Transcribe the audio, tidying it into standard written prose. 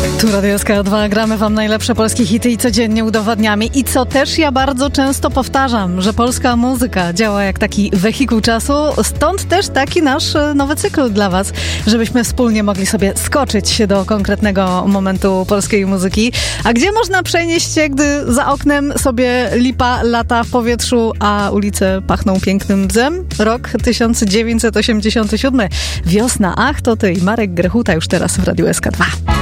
Tu Radio SK2, gramy wam najlepsze polskie hity i codziennie udowadniamy. I co też ja bardzo często powtarzam, że polska muzyka działa jak taki wehikuł czasu, stąd też taki nasz nowy cykl dla was, żebyśmy wspólnie mogli sobie skoczyć do konkretnego momentu polskiej muzyki. A gdzie można przenieść się, gdy za oknem sobie lipa lata w powietrzu, a ulice pachną pięknym bzem? Rok 1987. Wiosna, ach to ty i Marek Grechuta już teraz w Radiu SK2.